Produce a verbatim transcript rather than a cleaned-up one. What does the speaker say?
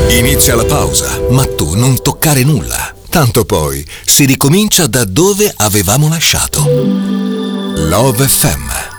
Inizia la pausa, ma tu non toccare nulla. Tanto poi si ricomincia da dove avevamo lasciato. Love F M.